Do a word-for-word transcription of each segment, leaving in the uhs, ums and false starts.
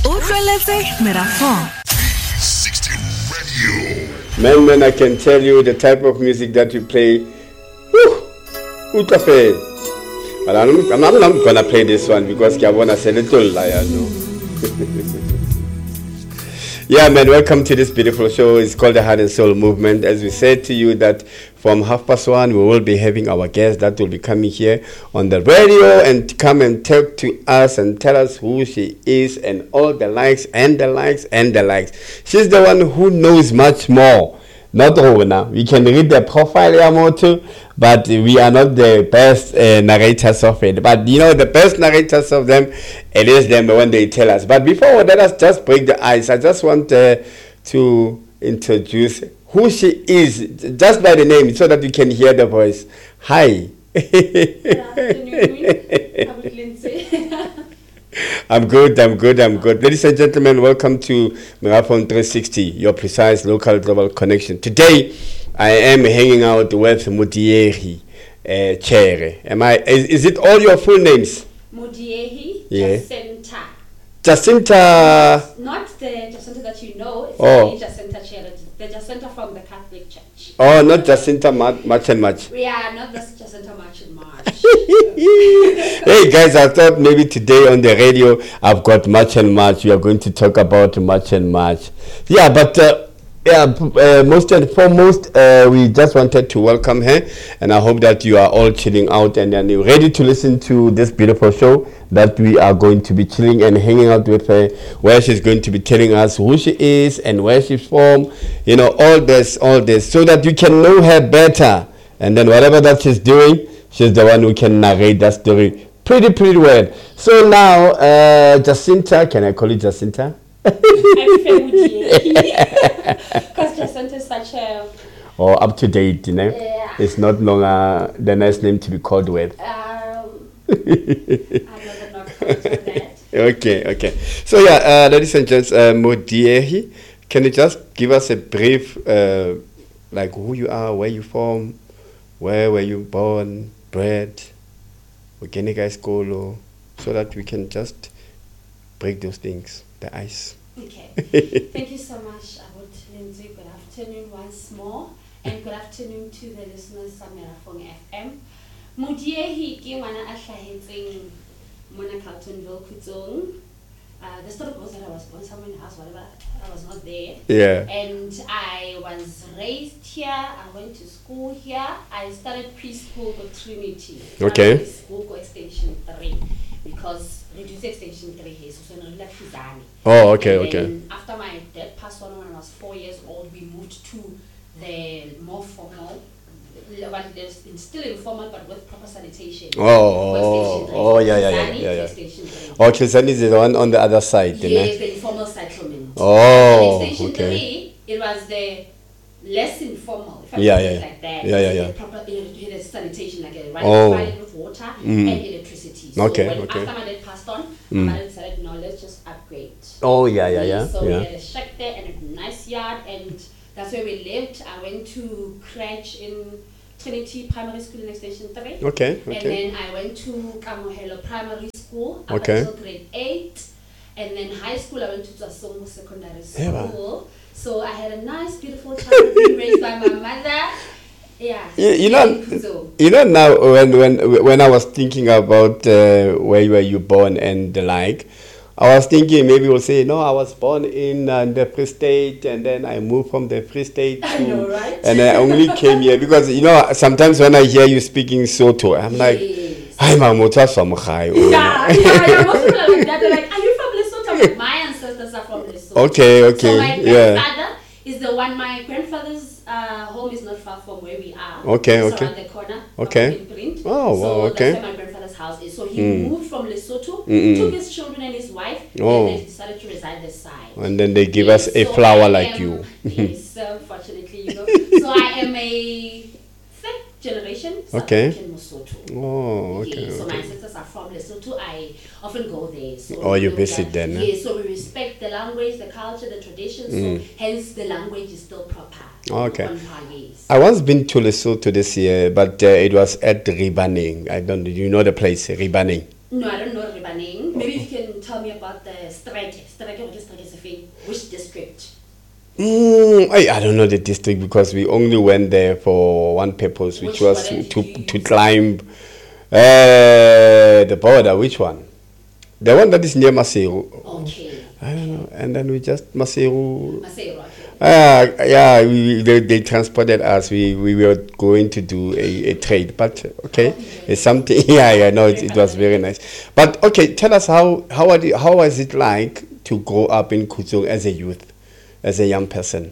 Utlweletse Merafong. sixty Radio. Man, man, I can tell you the type of music that you play. Whew, Utafe. But I'm, I'm not, I'm not gonna play this one because I wanna say a little liar, no. Yeah, man, welcome to this beautiful show. It's called the Heart and Soul Movement. As we said to you that from half past one, we will be having our guest that will be coming here on the radio and come and talk to us and tell us who she is and all the likes and the likes and the likes. She's the one who knows much more. Not Rona. We can read the profile yeah, too, but we are not the best uh, narrators of it. But you know, the best narrators of them, it is them when they tell us. But before let us just break the ice. I just want uh, to introduce who she is, just by the name, so that you can hear the voice. Hi. Good afternoon. I'm Lindsay. I'm good, I'm good, I'm good. Ladies and gentlemen, welcome to Merafong three sixty, your precise local global connection. Today, I am hanging out with Modiehi uh, Chere. Am I? Is, is it all your full names? Modiehi Yeah. Jacinta. Jacinta. Not the Jacinta that you know, it's Oh. the Jacinta Chere, the Jacinta from the Catholic Church. Oh, not Jacinta Ma- much and much. We are not the Jacinta March and March. Hey guys, I thought maybe today on the radio I've got much and much. We are going to talk about much and much. Yeah, but uh, yeah, uh, most and foremost, uh, we just wanted to welcome her, and I hope that you are all chilling out and then you're ready to listen to this beautiful show that we are going to be chilling and hanging out with her, where she's going to be telling us who she is and where she's from, you know, all this, all this, so that you can know her better. And then whatever that she's doing, she's the one who can narrate that story pretty, pretty well. So now, uh, Jacinta, can I call you Jacinta? Because Jacinta is such a... Or up to date, you know? Yeah. It's not longer the nice name to be called with. Um, I'm not not quite sure that. Okay, okay. So yeah, uh, ladies and gents, uh, Modiehi, can you just give us a brief, uh, like who you are, where you from, where were you born, bred, Organic School, so that we can just break those things, the ice. Okay. Thank you so much, Abot Lindsay. Good afternoon once more, and good afternoon to the listeners of Merafong F M. Modiehi ke ngwana a hlahetseng mona Carltonville Kutsong. Uh, the story goes that I was born somewhere in the house, whatever. I was not there. Yeah. And I was raised here. I went to school here. I started preschool with Trinity. Okay. School go extension three because reduced extension three here. So so no Oh, okay, and okay. then after my dad passed on when I was four years old, we moved to the more formal. But there's still informal, but with proper sanitation. Oh, oh, oh, yeah, yeah, yeah, yeah, yeah. Oh, Kilsani is the one on the other side, yes, you the informal settlement. Oh, and extension okay. three, it was the less informal, if I Yeah, put yeah, it yeah. like that. Yeah, yeah, yeah. The proper it had sanitation, like a right Oh. provided with water Mm. and electricity. So Okay, when, okay. after my dad passed on, Mm. my mother decided, no, let's just upgrade. Oh, yeah, yeah, yeah, So yeah. we had a shack there and a nice yard, and that's where we lived. I went to Cratch in Trinity Primary School in Extension three. Okay, And okay. then I went to Kamohelo Primary School up Okay. until grade eight. And then high school, I went to Tsasongo Secondary Yeah. School. So I had a nice, beautiful childhood being raised by my mother. Yeah. You, you know, So, you know now when when when I was thinking about uh, where were you born and the like, I was thinking maybe we'll say no, I was born in uh, the Free State and then I moved from the Free State to, I know, right? and I only came here because you know sometimes when I hear you speaking Soto, I'm like, yes. hi, Mamota from Khai. Yeah, yeah, yeah. Most people are like that. They're like, are you from Lesotho? I'm like, my ancestors are from Lesotho. Okay, okay, So my yeah. grandfather is the one, my grandfather's uh, home is not far from where we are. Okay, it's okay. around the corner. Okay. Of Print. Oh, wow, so okay. that's where my grandfather's house is. So he Mm. moved from Lesotho, Mm-mm. took his children and his wife, Oh. and they decided to reside this side. And then they give Yes, us a so flower I like am- you. Yes, unfortunately, you know. So I am a fifth generation South Okay. African Lesotho. Oh, okay, Yes, so my okay. ancestors are from Lesotho. I often go there. So Oh, you know visit that- then, huh? Yes, so we respect the language, the culture, the traditions. Mm. So hence the language is still proper. Okay. On par, yes. I once been to Lesotho this year, but uh, it was at Ribaning. I don't. You know the place, Ribaning. No, I don't know Ribaning. Maybe if you can tell me about the strike. Strike which district? Mm, I, I don't know the district because we only went there for one purpose, which, Which was one to did you to use? climb uh, the border. Which one? The one that is near Maseru. Okay. I don't know. And then we just Maseru. Maseru, okay. Ah, yeah, we, they, they transported us. We we were going to do a, a trade, but okay, it's something. Yeah, yeah, no, it, it was very nice. But okay, tell us how how are the, how was it like to grow up in Kutung as a youth, as a young person?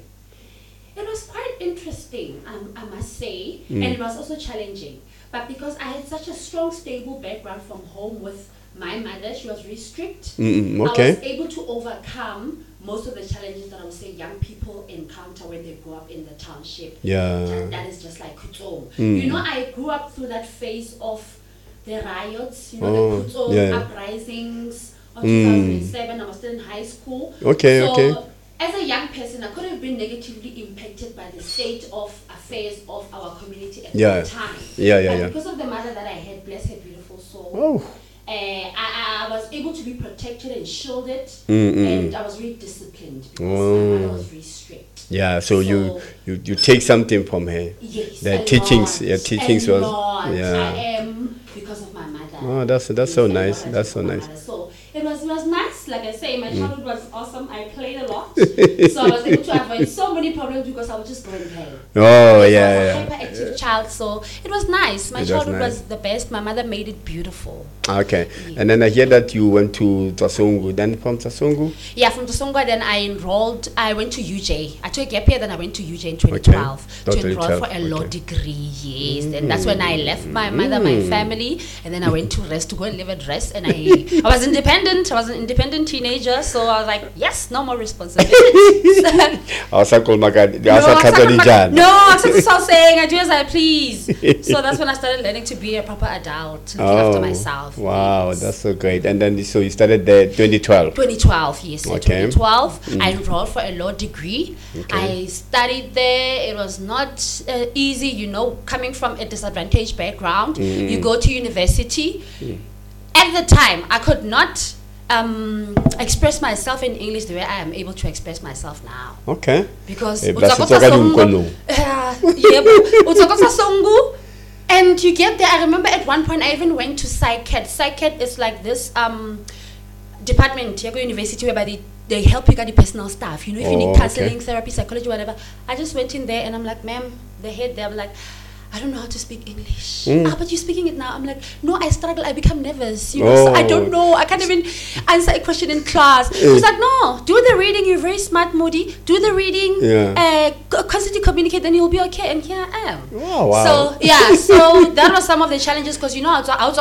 It was quite interesting, um, I must say, Mm. and it was also challenging. But because I had such a strong, stable background from home with my mother, she was very strict. Mm, I okay. was able to overcome most of the challenges that I would say young people encounter when they grow up in the township. Yeah. That, that is just like Kutung. Mm. You know, I grew up through that phase of the riots, you know, Oh, the Kutung yeah. uprisings of Mm. two thousand seven. I was still in high school. Okay, so, okay. As a young person, I could have been negatively impacted by the state of affairs of our community at Yeah. the time. Yeah, yeah, But yeah. because of the mother that I had, bless her beautiful soul, Oh. uh, I, I was able to be protected and shielded, Mm, mm, and I was very disciplined because Oh. my mother was very strict. Yeah, so, you, So- you you take something from her. Yes, The a teachings, lot, yeah, teachings a was lot. yeah. I am because of my mother. Oh, that's that's Yes, so a lot nice. because That's so of my nice. mother. So it was it was nice. Like I say, my Mm. childhood was awesome. I played a lot, so I was able to avoid so many problems because I would just go and play. Oh Because I was yeah, a yeah. hyperactive child, so it was nice. My It was childhood nice. was the best. My mother made it beautiful. Okay, and then I hear that you went to Tsongo. Then from Tsongo, Yeah, from Tsonga, then I enrolled. I went to U J. I took a gap year, then I went to U J in twenty twelve to twenty enroll twelve, for a law okay. degree. Yes, and that's when I left my mother, my family, and then I went to Rest to go and live at Rest. And I, I was independent. I was an independent teenager, so I was like, yes, no more responsibilities. Awasakol Magadi, No, Awasakatoli Jan. no, I'm just saying I do as I please. So that's when I started learning to be a proper adult, looking after myself. Wow, Yes. that's so great. And then so you started there twenty twelve. twenty twelve, yes. Okay. twenty twelve, I enrolled for a law degree. Okay. I studied there. It was not uh, easy, you know, coming from a disadvantaged background. You go to university. At the time, I could not um, express myself in English the way I am able to express myself now. Okay. Because Eh, utsakotsa basitsoka Songo- dinkolong. Yeah, yebo, utsakotsa Songo. And you get there. I remember at one point I even went to PsyCat. PsyCat is like this um, department, you go university, whereby they, they help you get the personal stuff. You know, if you Oh, need counseling, okay. therapy, psychology, whatever. I just went in there and I'm like, ma'am, the head there, I'm like, I don't know how to speak English. Mm. Ah, but you're speaking it now. I'm like, no, I struggle. I become nervous. You know, so I Oh. don't know. I can't even answer a question in class. She's like, no, do the reading. You're very smart, Moody. Do the reading. Yeah. Uh, co- constantly communicate, then you'll be okay. And here I am. Oh, wow. So yeah, so that was some of the challenges because you know, also also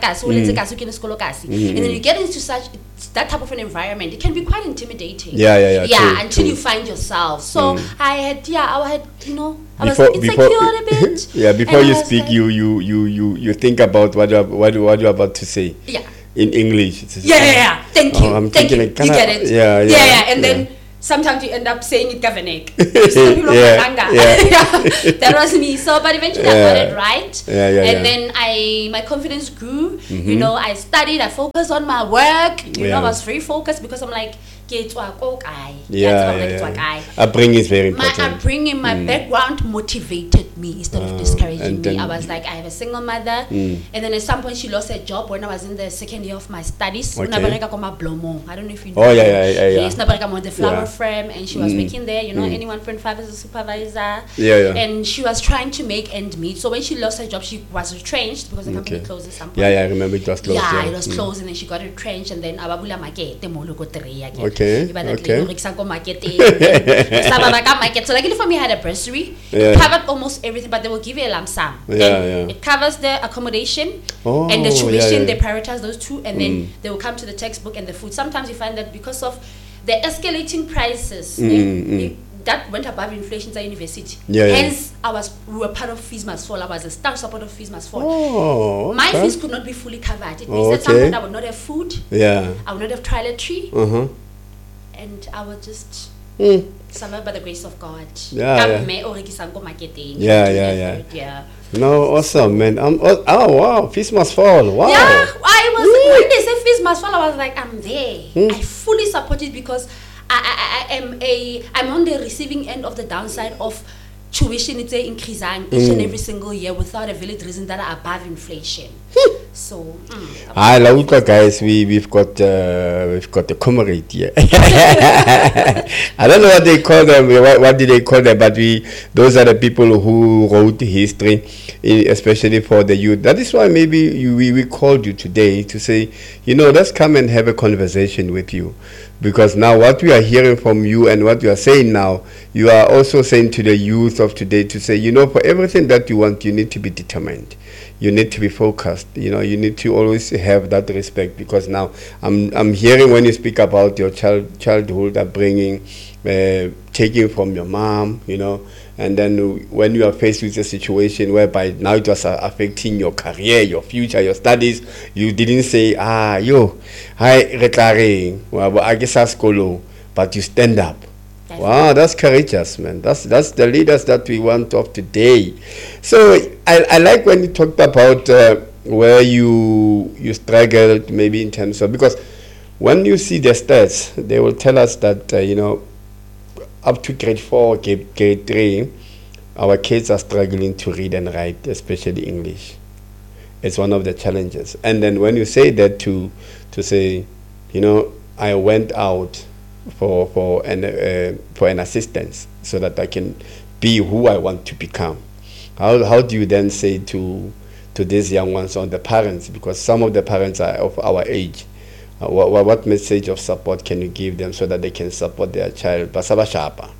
and then you get into such that type of an environment. It can be quite intimidating. Yeah, yeah, yeah, Yeah, true, until true. you find yourself. So I had, yeah, I had, you know, I Before, was insecure before, a bit. yeah, before and I you was speak, like- you, you, you, you, you think about what you're, what, you- what you're about to say Yeah. in English. It's just- Yeah, yeah, yeah. Thank Oh, you. I'm Thank you. thinking, You can I- get it. yeah, yeah, yeah, yeah. And yeah. then sometimes you end up saying it Gavanek. Yeah, yeah. yeah. That was me. So, but eventually I Yeah. got it right. Yeah, yeah, and yeah. then I, my confidence grew. You know, I studied. I focused on my work. You Yeah. know, I was very focused because I'm like, "Ke tswa ko kae? Ke Yeah, tswa yeah, ke tswa yeah. kae?" Upbringing is very My important. upbringing, my background motivated me instead of Ah, discouraging and me. then- I was like, I have a single mother, and then at some point she lost her job when I was in the second year of my studies. Okay. Unabereka koma Blomo. I don't know if you know. Oh, yeah, yeah, yeah, yeah. Yes, Nabereka on the flower Yeah. frame, and she was working there. You know, any one point five as a supervisor. Yeah, yeah. And she was trying to make end meet. So when she lost her job, she was retrenched because the company Okay. closed at some point. Yeah, yeah, I remember it was closed. Yeah, yeah. it was Mm. closed, and then she got retrenched, and then ababula makete molo ko three again. Okay, Iba that okay. lady rekisa ko market, Sama baka market. So like if for me I had a bursary, Yeah. it covered almost everything, but they will give you a lump sum. Yeah, And yeah. It covers the accommodation Oh, and the yeah, tuition. yeah. They prioritize those two, and then Mm. they will come to the textbook and the food. Sometimes you find that because of the escalating prices, Mm, eh, mm. it- that went above inflation at university. Yeah, yeah. Hence, I was we were part of Fees Must Fall. I was a staff support of Fees Must Fall. Oh, My okay. fees could not be fully covered. It Oh, means at some okay. point I would not have food, Yeah. I would not have toiletry, Uh huh. and I would just Mm. Survive by the grace of God. Yeah, Ka yeah. mme o rekisang ko marketeng. Yeah, Doing yeah, effort, yeah. yeah. No, awesome, man. Um, oh, oh, wow. Feast must fall. Wow. Yeah, I was when they said fees must fall, I was like, I'm there. Mm. I fully support it because I, I, I am a I'm on the receiving end of the downside of tuition it's a increasing each Mm. and every single year without a valid reason that are above inflation. So mm, Ah, la utlwa, guys, we we've got uh, we've got the comrade here. I don't know what they call them. What, what do they call them? But we those are the people who wrote history, eh, especially for the youth. That is why maybe you, we we called you today to say, you know, let's come and have a conversation with you, because now what we are hearing from you and what you are saying now, you are also saying to the youth of today to say, you know, for everything that you want, you need to be determined. You need to be focused. You know, you need to always have that respect, because now I'm I'm hearing when you speak about your child childhood upbringing, uh, taking from your mom, you know, and then when you are faced with a situation whereby now it was uh, affecting your career, your future, your studies, you didn't say, ah, yo, hi, retlaring, I guess skolo, but you stand up. Wow, that's courageous, man. That's that's the leaders that we want of today. So I, I like when you talked about uh, where you you struggled, maybe in terms of, because when you see the stats, they will tell us that uh, you know, up to grade four, grade, grade three, our kids are struggling to read and write, especially English. It's one of the challenges. And then when you say that to to say, you know, I went out for for an uh, for an assistance so that I can be who I want to become. How how do you then say to to these young ones, on the parents, because some of the parents are of our age, uh, what what message of support can you give them so that they can support their child? Basaba shapa.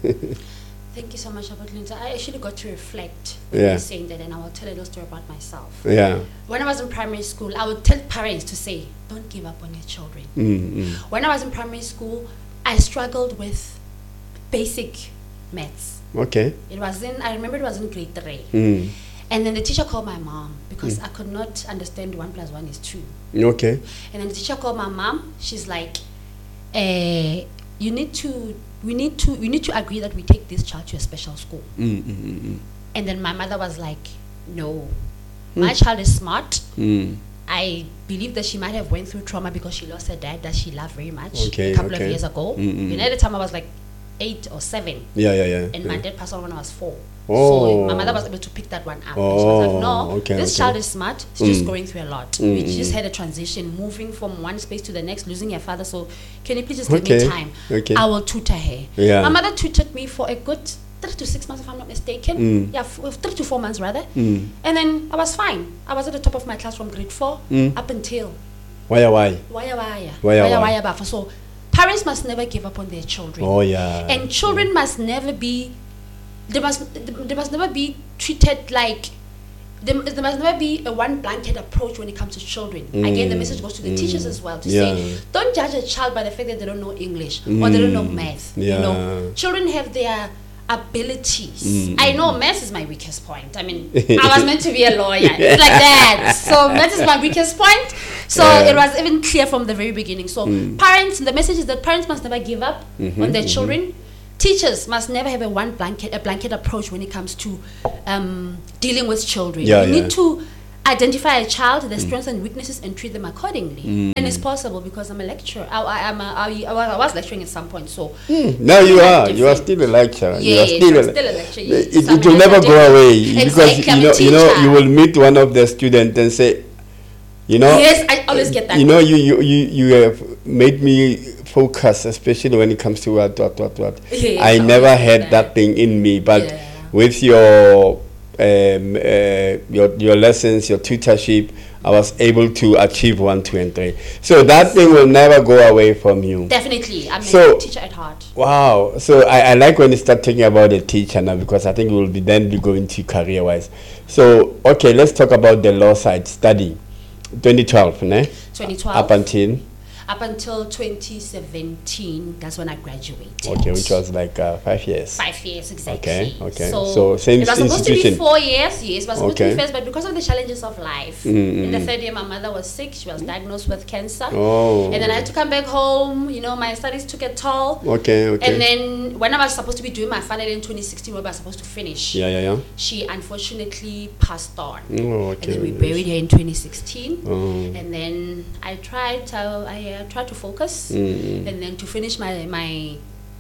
thank you so much, Abot Linda. I actually got to reflect when Yeah. you're saying that, and I will tell a little story about myself. Yeah. When I was in primary school, I would tell parents to say, don't give up on your children. Mm-hmm. When I was in primary school, I struggled with basic maths. Okay. It was in, I remember it was in grade three. Mm. And then the teacher called my mom because I could not understand one plus one is two. Okay. And then the teacher called my mom. She's like, eh, you need to, we need to, we need to agree that we take this child to a special school. Mm-hmm. And then my mother was like, no, my child is smart. Mm. I believe that she might have went through trauma because she lost her dad that she loved very much Okay, a couple okay. of years ago. Mm-mm. You know, at the time I was like eight or seven, Yeah, yeah, yeah. and yeah. my dad passed on when I was four. Oh. So my mother was able to pick that one up. And she was like, Oh, no, okay, this okay. child is smart. She's just Mm. going through a lot. Mm, We just mm. had a transition, moving from one space to the next, losing her father. So can you please just Okay, give me time? okay. I will tutor her. Yeah. My mother tutored me for a good three to six months, if I'm not mistaken. Mm. Yeah, f- three to four months rather. Mm. And then I was fine. I was at the top of my class from grade four Mm. up until Why, why? wire wire Wire, wire wire. wire bafa. So parents must never give up on their children. Oh, yeah. And children must never be, they must they must never be treated like, there, there must never be a one blanket approach when it comes to children. Again, the message goes to the Mm. teachers as well to Yeah. say, don't judge a child by the fact that they don't know English or they don't know Mm. math. Yeah. You know, children have their abilities. Mm. I know math is my weakest point. I mean, I was meant to be a lawyer. It's like that. So math is my weakest point. So Yeah. it was even clear from the very beginning. So Mm. parents, the message is that parents must never give up Mhm, on their mhm. children. Teachers must never have a one blanket a blanket approach when it comes to um, dealing with children. Yeah, you yeah. need to identify a child, their strengths and weaknesses, and treat them accordingly. Mm. And it's possible because I'm a lecturer. I, I, I'm a, I, I was- I was lecturing at some point. So No, you Yeah, are. You are different. still a lecturer. you are Yes, still, I'm a, still a lecturer. It, Yes, it I'm will a never go lecturer. away because Exactly, I'm you a know you know teacher. you will meet one of the students and say, you know. Yes, I always get that. You know, you you you, you have made me focus, especially when it comes to what what what what. Yes, I I never always had get that. that. thing in me, but Yeah. with your um, uh, your your lessons, your tutorship, I was able to achieve one, two, and three. So that thing will never go away from you. Definitely. I'm So- a teacher at heart. Wow. So I, I like when you start talking about a teacher now, because I think we will be then be going to career wise. So okay, let's talk about the law side study. twenty twelve, ne? twenty twelve. Up until up until twenty seventeen. That's when I graduated. Okay, which was like uh, five years. Five years, exactly. Okay, okay. So, So same it was supposed to institution. be four years, yes. It was supposed to Okay. be first, but because of the challenges of life, Mm, in the mm. third year, my mother was sick. She was diagnosed with cancer. Oh. And then I had to come back home. You know, my studies took a toll. Okay, okay. And then when I was supposed to be doing my final in twenty sixteen, where I was supposed to finish, yeah, yeah, yeah. she unfortunately passed on. Oh, And okay. then we buried her in twenty sixteen. Oh. And then I tried to, I uh, tried to focus. Mm, And then to finish my my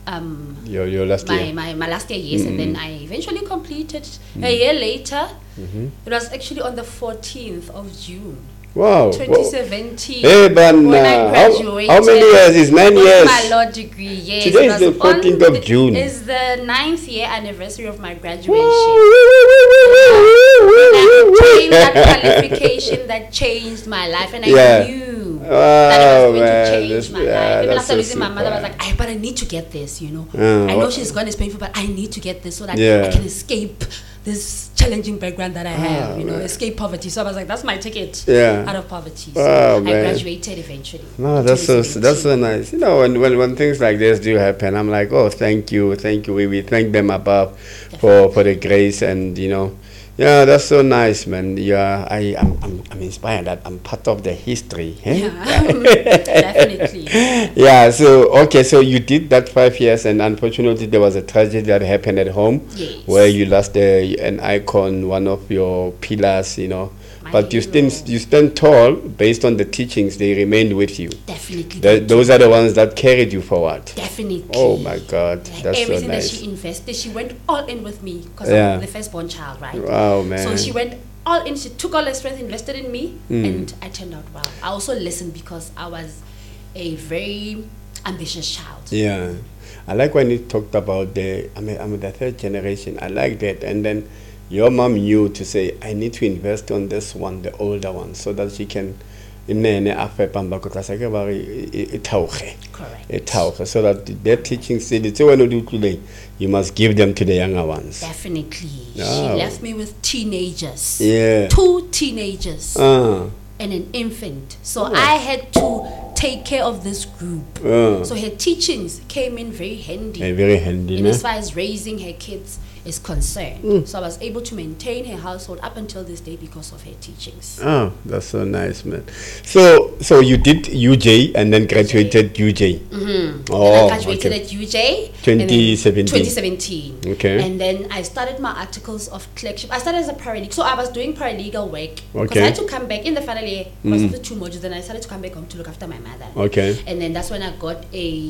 um your your last my, year. my, my last year, yes, and then I eventually completed. A year later, it was actually on the fourteenth of June, Wow. twenty seventeen. Hey, but when I uh, how, graduated. how many years? It's nine with years. my law degree, yes. Today it is the was on fourteenth of the- June. It's the ninth year anniversary of my Woo, graduation. woo, woo, woo, woo, woo, woo, And I woo, obtained woo. that qualification that changed my life, and I Yeah. knew Oh, that it was going man, to change that's- my yeah, life. Even that's after so losing my mother, I was super. like, I, but I need to get this, you know. Uh, I know what- she's gone, it's painful, but I need to get this so that Yeah. I can escape this challenging background that I have, Ah, you know, man. escape poverty. So I was like, that's my ticket Yeah. out of poverty. So Oh, I man. graduated eventually. No, in that's so twenty that's so seventeen. nice. You know, when, when when things like this do happen, I'm like, oh, thank you, thank you. We, we thank them above for for the grace, and you know, yeah, that's so nice, man. Yeah, I I'm I'm, I'm inspired that I'm part of the history. eh? Yeah, definitely. Yeah. So okay, so you did that five years, and unfortunately, there was a tragedy that happened at home, Yes. where you lost a, an icon, one of your pillars, you know. My But you hero. stand you stand tall based on the teachings. They remained with you. Definitely. Th- those are the ones that carried you forward. Definitely. Oh my God, Like that's so everything that nice. she invested, she went all in with me because Yeah. I'm the firstborn child, right? Wow, man. So she went all in. She took all her strength, invested in me, Mm. and I turned out well. I also listened because I was a very ambitious child. Yeah, I like when you talked about the. I mean, I'm the third generation. I like that, and then your mom knew to say, I need to invest on this one, the older one, so that she can. Inene afe pamba ko tlasa ke ba re e- e theoge. Correct. E theoge, so that their teaching said it's when you do you must give them to the younger ones. Definitely. She Oh. left me with teenagers. Yeah. Two teenagers Ah. and an infant. So Oh. I had to take care of this group. Ah. So her teachings came in very handy. Eh, very handy, in ne? as far as raising her kids is concerned. Mm. So I was able to maintain her household up until this day because of her teachings. Oh, that's so nice, man. So, so you did U J and then graduated U J. Mm-hmm. Oh, and I graduated okay. at U J. twenty seventeen. twenty seventeen. Okay. And then I started my articles of clerkship. I started as a paralegal. So I was doing paralegal work. Because Okay. I had to come back in the final year. I was Mm. the two modules. Then I started to come back home to look after my mother. Okay. And then that's when I got a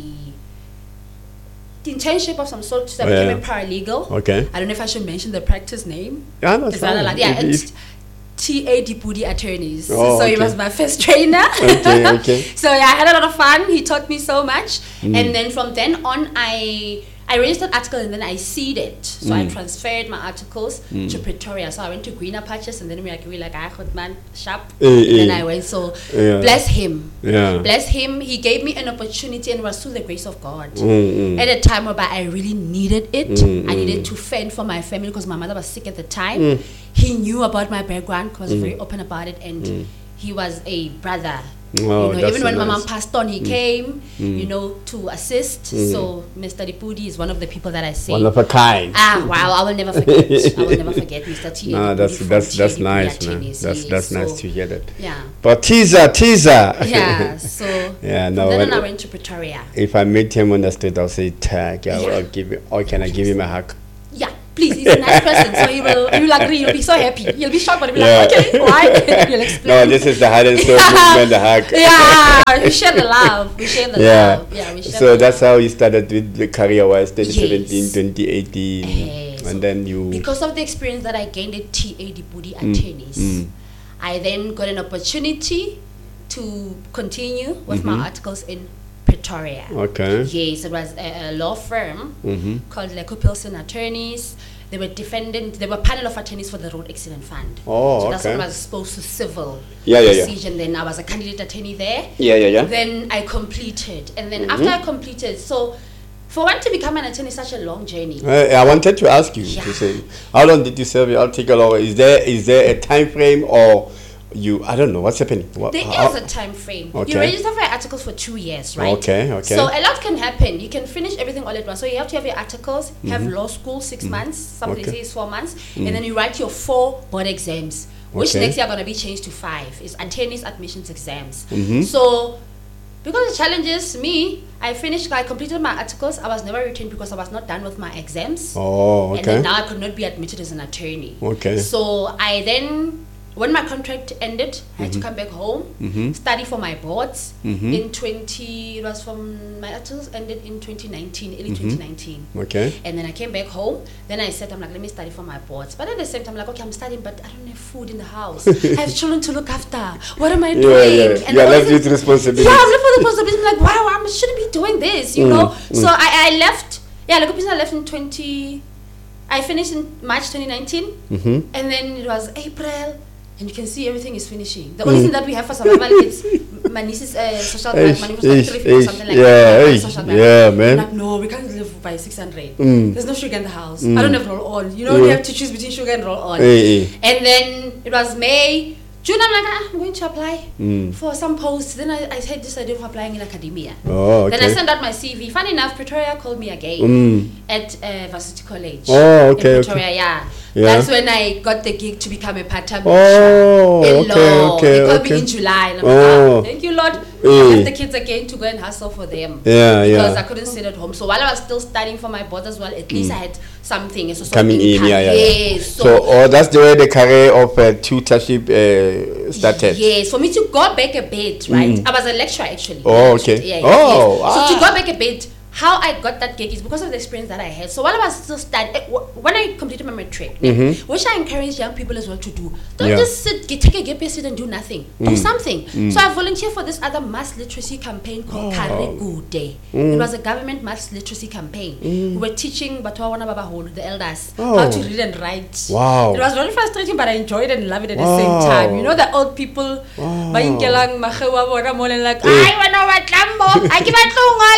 internship of some sort. So I Oh, became yeah. a paralegal. Okay. I don't know if I should mention the practice name. Yeah, that's Is that fine. allowed? Yeah, If- it's T A Dipudi Attorneys. Oh, so he okay. was my first trainer. Okay, okay. So yeah, I had a lot of fun. He taught me so much. Mm. And then from then on, I I registered article and then I seeded. So I Mm. transferred my articles Mm. to Pretoria. So I went to Greener Patches and then we like we like I could man sharp. Eh, and then eh. I went. So Yeah. bless him. Yeah. Bless him. He gave me an opportunity and it was through the grace of God. Mm, mm. At a time whereby I really needed it. Mm, I needed mm. to fend for my family because my mother was sick at the time. Mm. He knew about my background, was Mm. very open about it, and Mm. he was a brother. Oh, you know, that's even so when my nice. mom passed on, he Mm. came, Mm. you know, to assist. Mm. So Mister Dipudi is one of the people that I say. One of a kind. Ah, wow! I will never forget. I will never forget Mister T. No, that's Dipudi that's from that's T A Dipudi nice, man. Attorneys. That's Yes, that's nice so, to hear that. Yeah. But teaser, teaser. Yeah. So Yeah, from no, then when- on I went to Pretoria. If I meet him on the street, I'll say tag. Yeah, Yeah. I'll give him. Or can I give him a hug? Yeah, please. He's a nice person, so he will. He will agree. He'll be so happy. He'll be shocked, but he'll be Yeah. like, okay, why? He'll explain. No, this is the Heart and Soul movement, the hug. Yeah, we share the love. We share the Yeah. love. Yeah, we share So the that's love. how you started with the career-wise, twenty seventeen, Yes. twenty eighteen, Eh, so and then you. because of the experience that I gained at T A Dipudi Mm, Attorneys, mm. I then got an opportunity to continue with Mhm. my articles in Pretoria. Okay. Yes, it was a, a law firm Mhm. called Leco Pilsen Attorneys. They were defendant. They were panel of attorneys for the Road Accident Fund. Oh, so that's okay. when I was exposed to civil Yeah, yeah, yeah. procedure. And then I was a candidate attorney there. Yeah, yeah, yeah. Then I completed, and then Mhm. after I completed, so for one to become an attorney is such a long journey. Uh, I wanted to ask you Yeah. to say, how long did you serve your article, or is there is there a time frame, or you, I don't know what's happening. What, There how- is a time frame. Okay. You register for your articles for two years, right? Okay, okay. So a lot can happen. You can finish everything all at once. So you have to have your articles, have law school six months, somebody Mm-hmm. Okay. says four months, and then you write your four board exams, which Okay. next year are going to be changed to five. It's attorneys admissions exams. Mm-hmm. So because the challenge is me, I finished, I completed my articles. I was never retained because I was not done with my exams. Oh, And okay. then now I could not be admitted as an attorney. Okay. So I then, when my contract ended, I had Mm-hmm. to come back home, study for my boards in twenty, it was from, my articles ended in twenty nineteen, early twenty nineteen. Okay. And then I came back home, then I said, I'm like, let me study for my boards. But at the same time, I'm like, okay, I'm studying, but I don't have food in the house. I have children to look after. What am I Yeah, doing? yeah. And You're all left this- with responsibility. Yeah, I'm left with responsibility. I'm like, wow, I shouldn't be doing this, you Mm, know? So I, I left, yeah, like I left in twenty, I finished in March twenty nineteen, Mm-hmm. and then it was April, and you can see everything is finishing. The Mm. only thing that we have for survival is my niece's uh, social grant Eish, money, was like eish, three fifty or eish. something like Yeah, that. eish. Social grant. Yeah, I'm man. like, no, we can't live by six hundred. Mm. There's no sugar in the house. I don't have roll on. You know, Mm. you have to choose between sugar and roll on. Hey, hey. And then it was May, June. I'm like, ah, I'm going to apply Mm. for some posts. Then I, I had this idea of applying in academia. Oh, Then I okay. sent out my C V. Funny enough, Pretoria called me again Mm. at uh, Varsity College. Oh, okay, In okay. Pretoria, yeah. Yeah. That's when I got the gig to become a part-time Oh, teacher. okay, Hello. okay, They called okay. me in July. And I'm Oh. like, ah, thank you, Lord. Eh. I left the kids again to go and hustle for them. Yeah, Because yeah. I couldn't sit at home. So while I was still studying for my board as well, at least I had something. a source of Coming in, income. yeah, yeah. yeah. Yes. So, oh, that's the way the career of uh, tutorship uh, started. Yes, for me to go back a bit, right? I was a lecturer actually. Oh, okay. Yeah, yeah, Oh, yes. So ah. to go back a bit, how I got that gig is because of the experience that I had. So while I was still studying, when I completed my matric, which I encourage young people as well to do, don't Yeah. just sit, get, take a gap year, sit and do nothing. Do something. So I volunteered for this other mass literacy campaign called Kare Gude. It was a government mass literacy campaign. We were teaching Batwawana Babaholo, the elders, how Oh. to read and write. Wow. It was very frustrating, but I enjoyed it and loved it at the Wow. same time. You know, the old people, ba inkelang magewa bona mo le like, Eh. I wanna what lambo, I give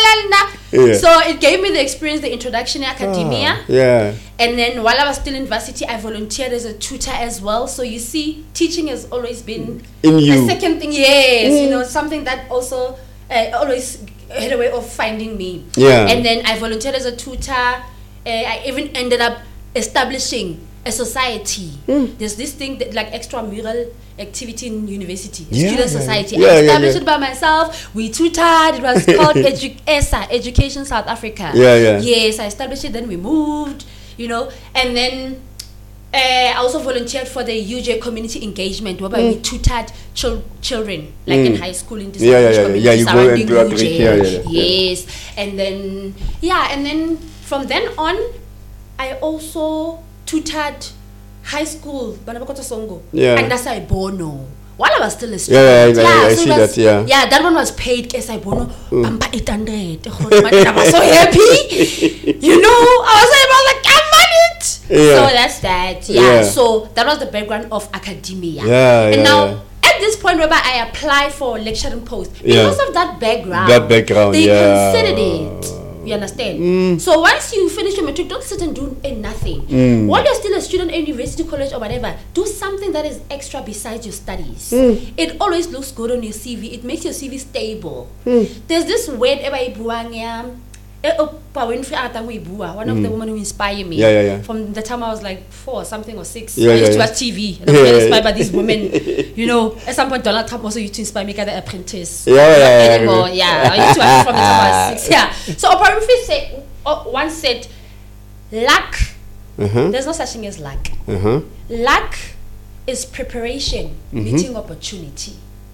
a Yeah. So it gave me the experience, the introduction in academia. Ah, yeah. And then while I was still in varsity, I volunteered as a tutor as well. So you see, teaching has always been In you. a second thing. Yes, you know, something that also uh, always had a way of finding me. Yeah. And then I volunteered as a tutor. Uh, I even ended up establishing a society. There's this thing that like extramural activity in university, a Yeah, student yeah, society. yeah, I yeah, established yeah. it by myself. We tutored. It was called Edu- E S A, Education South Africa. Yeah, yeah. Yes, I established it. Then we moved, you know, and then uh, I also volunteered for the U J community engagement, whereby we tutored chil- children, like in high school in Mm. Yeah, yeah, disadvantaged yeah, communities yeah, you go surrounding and do outreach, U J. yeah, yeah, yeah. Yes, and then yeah, and then from then on, I also tutored high school, Bana Bakota Songo, Yeah. and that's Bono. While I was still a Yeah, student, yeah, yeah, yeah, I so see it was- that, yeah. yeah, that one was paid. Yes, I Bono, Pampa eight hundred. I was so happy, you know. I was, I was like, I'm on it. Yeah. So that's that. Yeah. Yeah. So that was the background of academia. Yeah, And yeah, now. yeah. At this point, whereby I apply for lecturing post Yeah. because of that background. That background, they yeah. considered it. You understand? So once you finish your matric, don't sit and do eh, nothing. While you're still a student at university, college, or whatever, do something that is extra besides your studies. It always looks good on your C V. It makes your C V stable. There's this word eba ibuang ya. eh, Oprah Winfrey ata ngo ibua, one of the women who inspire me. Yeah, yeah, yeah. From the time I was like four, something or six, Yeah, I used yeah, to yeah. watch T V. And I was very inspired by these women. You know, at some point Donald Trump also used to inspire me, like The Apprentice. Yeah, yeah, Not yeah, yeah. anymore. Yeah, I used to watch it from the time I was six. Yeah. So Oprah Winfrey said, oh, once said, luck. Uh-huh. There's no such thing as luck. Uh-huh. Luck is preparation meeting opportunity.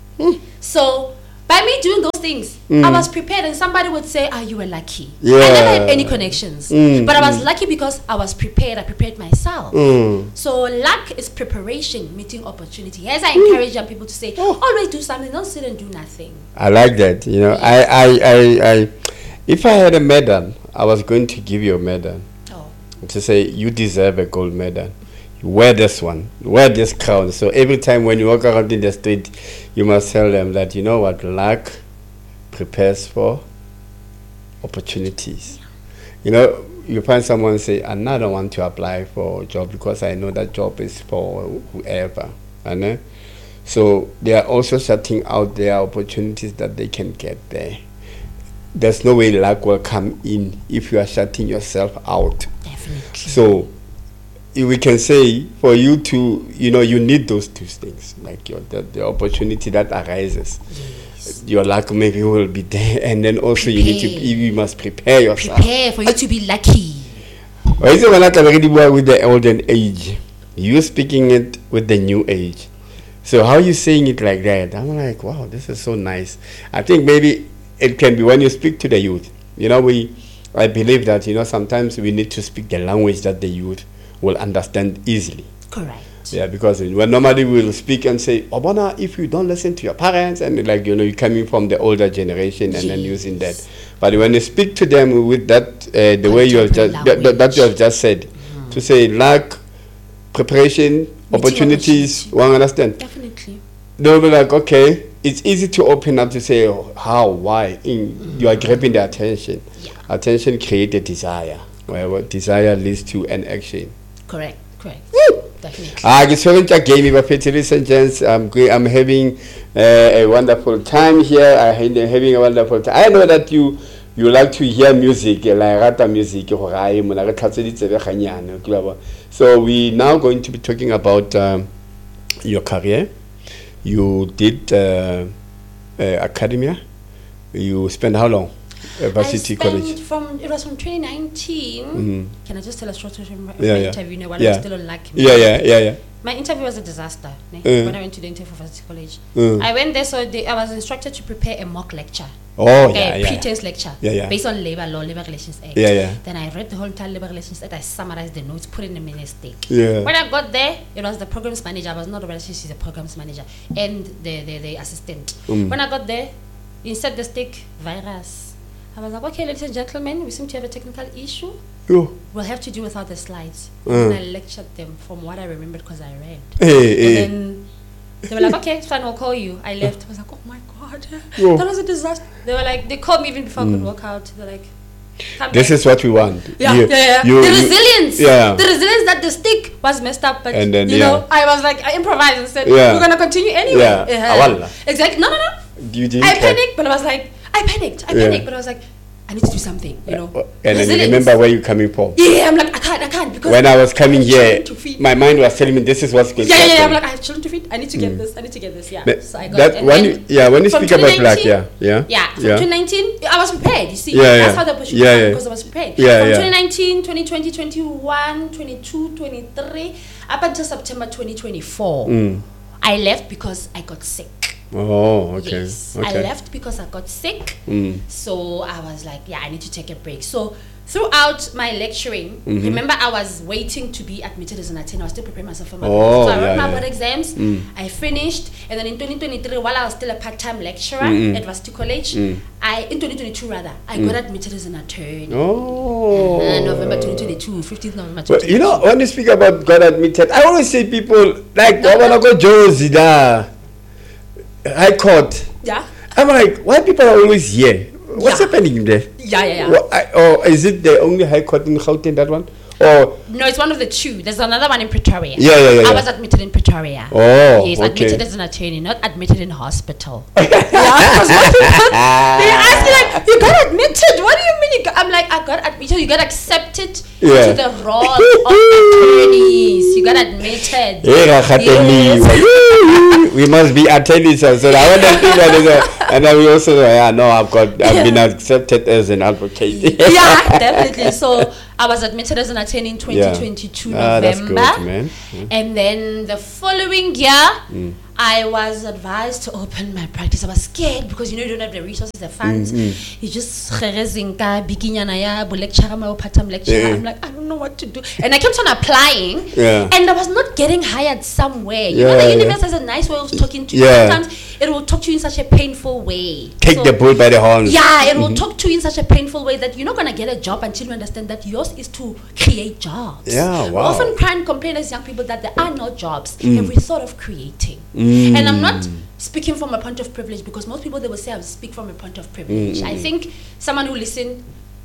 So by me doing those things, I was prepared, and somebody would say, "Ah, you were lucky." I never had Yeah. any connections, Mm, but I was lucky because I was prepared. I prepared myself. Mm. So luck is preparation meeting opportunity. As I encourage young people to say, always do something. Don't sit and do nothing. I like that. You know, I, I, I, I, if I had a medal, I was going to give you a medal Oh, to say you deserve a gold medal. You wear this one, wear this crown. So every time when you walk around in the street, you must tell them that, you know what, luck prepares for opportunities. You know, you find someone say, I don't want to apply for a job because I know that job is for whoever. And, uh, So they are also setting out their opportunities that they can get there. There's no way luck will come in if you are shutting yourself out. Definitely. So we can say for you to, you know, you need those two things, like your the, the opportunity that arises. Yes. Your luck maybe will be there, and then also you need to, Prepare. you must prepare yourself. Prepare for you to be lucky. Or is it when I can already work with the olden age? You speaking it with the new age. So how are you saying it like that? I'm like, wow, this is so nice. I think maybe it can be when you speak to the youth. You know, we, I believe that, you know, sometimes we need to speak the language that the youth will understand easily. Correct. Yeah, because when normally we will speak and say, Obana, if you don't listen to your parents, and like, you know, you're coming from the older generation and then using that. But when you speak to them with that, uh, the way you have just, that, that, that you have just said, mm. to say luck, preparation, opportunities, one understand? Definitely. They'll be like, okay, it's easy to open up to say, oh, how, why, in, mm. you are grabbing the attention. Yeah. Attention creates a desire, where what desire leads to an action. Correct, correct. Woo! Definitely. Ah, it's very good game, but ladies and gents, I'm great. I'm having uh, a wonderful time here. I'm having a wonderful time. I know that you you like to hear music, like rata music. So we now going to be talking about um, your career. You did uh, uh, academia. You spent how long? Uh, Varsity I spent College. From it was from twenty nineteen. Mm-hmm. Can I just tell a short story from my Yeah, yeah. interview? You know, while Yeah. I was still on luck. Yeah, yeah, yeah, yeah. My interview was a disaster. Ne? Uh. When I went to the interview for Varsity College, Uh. I went there, so they, I was instructed to prepare a mock lecture. Oh, Okay, yeah, yeah. pre-test lecture Yeah, yeah. based on labor law, labor relations act. Yeah, yeah. Then I read the whole entire labor relations act. I summarized the notes, put in a minute stick. Yeah. When I got there, it was the programs manager. I was not the relations, she's the programs manager, and the the, the assistant. Mm. When I got there, insert the stick virus. I was like, okay, ladies and gentlemen, we seem to have a technical issue. Yo. We'll have to do without the slides. Mm. And I lectured them from what I remembered because I read. Hey, hey. And then they were like, okay, it's fine, we'll call you. I left. I was like, oh my God, Oh. that was a disaster. They were like, they called me even before I could Mm. walk out. They're like, come This back. is what we want. Yeah, You- yeah, yeah. you- the you- resilience. Yeah. The resilience that the stick was messed up. But, And then, you yeah. know, I was like, I improvised and said, Yeah. we're going to continue anyway. Yeah. Awalla. Exactly. No, no, no. You didn't I care. panicked, but I was like, I panicked. I Yeah. panicked, but I was like, I need to do something, you know. And then you Resilience. remember where you're coming from. Yeah, I'm like, I can't, I can't. Because When I was coming have here, children to feed. my mind was telling me this is what's going Yeah, to yeah, yeah. I'm happen. like, I have children to feed. I need to get this. I need to get this. Yeah. But So I got that it. And when then you, yeah, when you from speak about black, twenty yeah, yeah, Yeah, from yeah. twenty nineteen, I was prepared, you see. Yeah, That's yeah. how the opportunity Yeah, came yeah. because I was prepared. Yeah, from yeah. twenty nineteen, twenty twenty, twenty-one, twenty-two, twenty-three, up until September twenty twenty-four, Mm. I left because I got sick. Oh, okay, Yes, okay. I left because I got sick. Mm. So I was like, yeah, I need to take a break. So throughout my lecturing, Mhm. remember I was waiting to be admitted as an attending. I was still preparing myself for my Oh, board. So I wrote yeah, my yeah. board exams. Mm. I finished, and then in twenty twenty-three, while I was still a part-time lecturer Mm-mm. at Varsity College, Mm. I in twenty twenty-two rather, I Mm. got admitted as an attorney. Oh. Uh, November twenty twenty-two, fifteenth November Well, twenty twenty-two. you know, when you speak about God admitted, I always say people like, No, I wanna no. go Josie da High Court. Yeah, I'm like, why people are always here? What's Yeah. happening there? yeah, yeah, yeah. What, I, or is it the only High Court in Gauteng, that one? Or No, it's one of the two. There's another one in Pretoria. Yeah, yeah, yeah, I yeah. was admitted in Pretoria. Oh, Yes, okay. admitted as an attorney, not admitted in hospital. Yeah, because most people, they ask me like, you got admitted? What do you mean? You got? I'm like, I got admitted. You got accepted Yeah. into the role of attorneys. You got admitted. Hey, Rakhateli, Yes. we must be attorneys. So I want to think that is a, and then we also yeah, no, I've got I've been accepted as an advocate. Yeah, definitely. So I was admitted as an attorney in twenty twenty-two Ah, that's November. good, man. Mm. And then the following year, Mm. I was advised to open my practice. I was scared because you know you don't have the resources, the funds. Mm, You just kherezinka bikinyana ya bu lecturer ma part-time lecturer. Yeah. I'm like, I don't know what to do. And I kept on applying. Yeah. And I was not getting hired somewhere. You Yeah, know, the yeah. universe has a nice way of talking to you. Yeah. Sometimes it will talk to you in such a painful way. Take So- the bull by the horns. yeah, it will talk to you in such a painful way that you're not gonna get a job until you understand that yours is to create jobs. Yeah, We wow. often cry and complain as young people that there are no jobs. Mm. Have we thought of creating? Mm. And I'm not speaking from a point of privilege because most people they will say I speak from a point of privilege. Mm, I mm. think someone who listen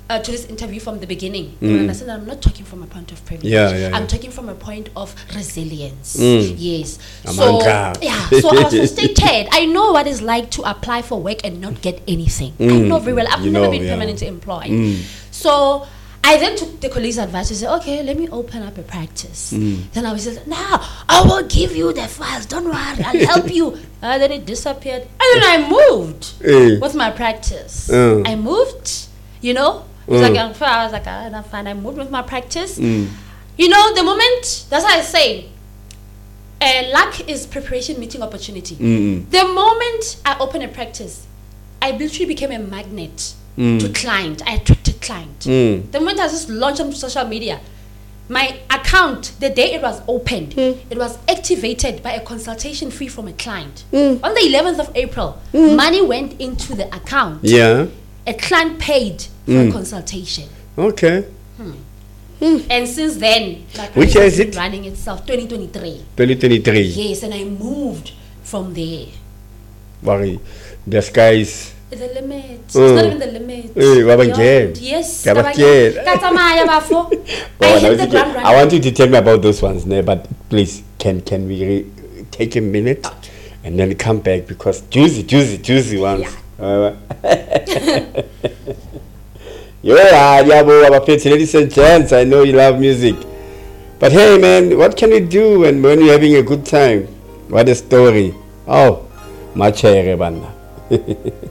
uh, to this interview from the beginning, Mm. you understand that I'm not talking from a point of privilege. Yeah, yeah, I'm yeah. talking from a point of resilience. Mm. Yes. So Amandla. yeah. So I was frustrated. I know what it's like to apply for work and not get anything. I Mm. know very well. I've You never know, been yeah. permanently employed. Mm. So I then took the colleague's advice to say, okay, let me open up a practice. Mm. Then I was just, now I will give you the files. Don't worry, I'll help you. And then it disappeared. And then I moved Hey. with my practice. Mm. I moved, you know. It's Mm. like I'm fine. I was like, ah, that's fine. I moved with my practice. Mm. You know, the moment, that's how I say, uh, luck is preparation meeting opportunity. Mm. The moment I opened a practice, I literally became a magnet Mm. to client. I attracted client. Mm. The moment I just launched on social media, my account, the day it was opened, it was activated by a consultation fee from a client. On the eleventh of April, money went into the account. Yeah. A client paid for Mm. a consultation. Okay. And since then, my Which practice year has is been it? running itself, twenty twenty-three. twenty twenty-three. Yes, and I moved from there. Worry. The sky is. The limit. It's Mm. not even the limit. Eh, wa ba Beyond. ngena. Yes. Ka ba ka ba ngena. ngena. Ka tsamaya bafo. Oh, I now hit the you ground can- I running. want you to tell me about those ones, ne? But please, can can we re- take a minute and then come back because juicy, juicy, juicy ones. Uh, yeah, yabo, abaphethe, ladies and gents. I know you love music, but hey, man, what can you do when when you're having a good time? What a story! Oh, machere bana.